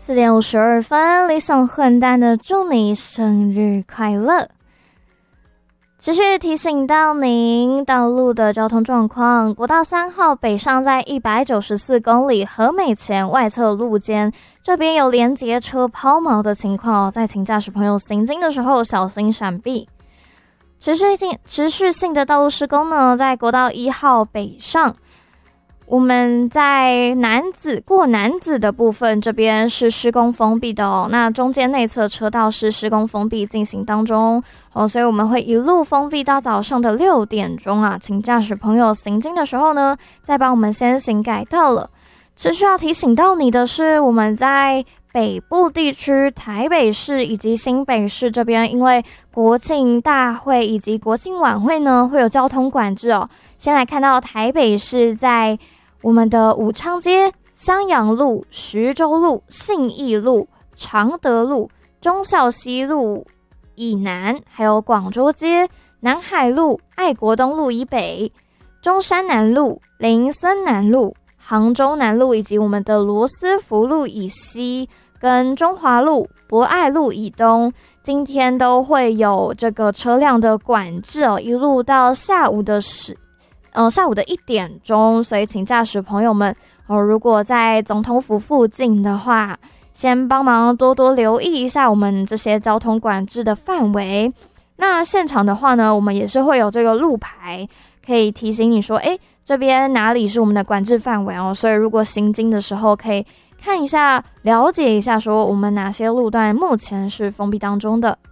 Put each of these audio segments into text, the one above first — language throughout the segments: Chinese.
4:52，理想混蛋的祝你生日快乐。持续提醒到您道路的交通状况，国道3号北上在194公里和美前外侧路肩，这边有连结车抛锚的情况，在请驾驶朋友行经的时候小心闪避。持续性的道路施工呢，在国道1号北上，我们在过南子的部分，这边是施工封闭的哦。那中间内侧车道是施工封闭进行当中哦，所以我们会一路封闭到早上的6点钟啊。请驾驶朋友行经的时候呢，再帮我们先行改道了。只需要提醒到你的是，我们在北部地区台北市以及新北市这边，因为国庆大会以及国庆晚会呢，会有交通管制哦。先来看到台北市在我们的武昌街、襄阳路、徐州路、信义路、常德路、忠孝西路以南，还有广州街、南海路、爱国东路以北、中山南路、林森南路、杭州南路以及我们的罗斯福路以西，跟中华路、博爱路以东，今天都会有这个车辆的管制哦，一路到下午的1点钟，所以请驾驶朋友们如果在总统府附近的话，先帮忙多多留意一下我们这些交通管制的范围。那现场的话呢，我们也是会有这个路牌，可以提醒你说，这边哪里是我们的管制范围哦。所以如果行经的时候，可以看一下，了解一下，说我们哪些路段目前是封闭当中的。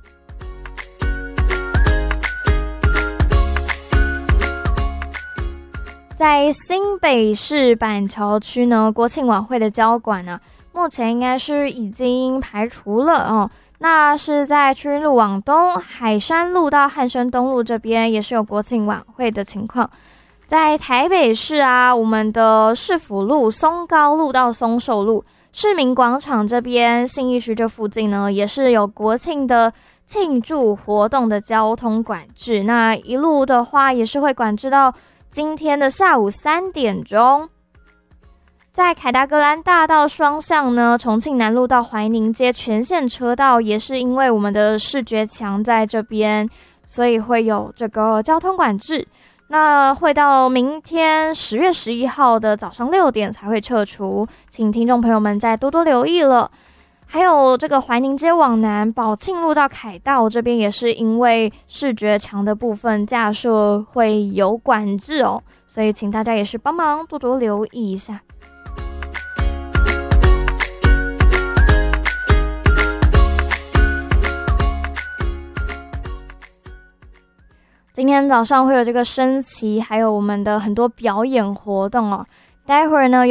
在新北市板桥区呢，国庆晚会的交管呢，目前应该是已经排除了哦。那是在区域路往东，海山路到汉生东路这边也是有国庆晚会的情况。在台北市啊，我们的市府路、松高路到松寿路、市民广场这边、信义区这附近呢，也是有国庆的庆祝活动的交通管制。那一路的话，也是会管制到今天的下午3点钟。在凯达格兰大道双向呢，重庆南路到怀宁街全线车道也是因为我们的视觉墙在这边，所以会有这个交通管制。那会到明天10月11号的早上6点才会撤除，请听众朋友们再多多留意了。还有这个怀宁街往南，宝庆路到凯道这边也是因为视觉墙的部分架设会有管制哦，所以请大家也是帮忙多多留意一下。今天早上会有这个升旗，还有我们的很多表演活动哦。待会儿呢